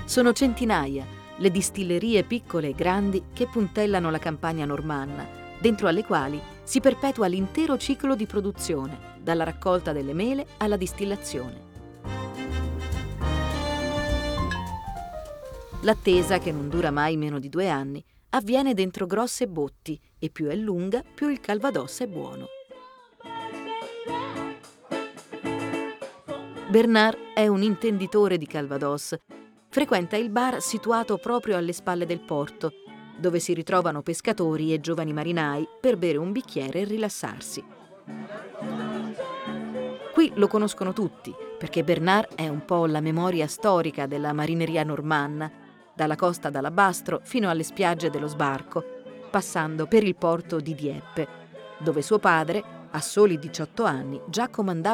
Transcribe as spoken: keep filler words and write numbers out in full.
Sono centinaia le distillerie piccole e grandi che puntellano la campagna normanna, dentro alle quali si perpetua l'intero ciclo di produzione, dalla raccolta delle mele alla distillazione. L'attesa, che non dura mai meno di due anni, avviene dentro grosse botti e più è lunga, più il calvados è buono. Bernard è un intenditore di calvados. Frequenta il bar situato proprio alle spalle del porto, dove si ritrovano pescatori e giovani marinai per bere un bicchiere e rilassarsi. Qui lo conoscono tutti, perché Bernard è un po' la memoria storica della marineria normanna, dalla costa d'Alabastro fino alle spiagge dello sbarco, passando per il porto di Dieppe, dove suo padre, a soli diciotto anni, già comandava